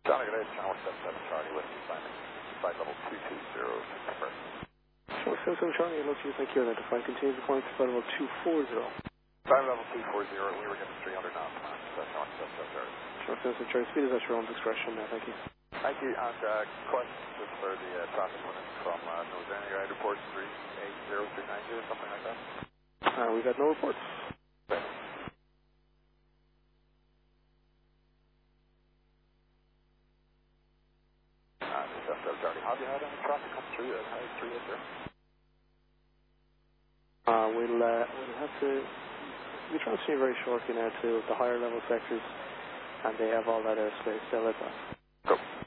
Johnny, good day. Channel 77 Charlie with you, flight level 220, confirm. Channel 77 Charlie, hello to you, thank you. Identify, continue the flight to flight level 240. Flight level 240, we were getting 300 knots, man. So Channel 77 Charlie. Channel 77 Charlie, speed is at your own discretion now, thank you. Thank you, and questions just for the traffic limit from Nozania Airport 380, 390 or something like that? We got no reports. Okay. Charlie, have you had any traffic come through at high 380? We'll have to be transferring very shortly now to the higher level sectors, and they have all that airspace. They'll let that.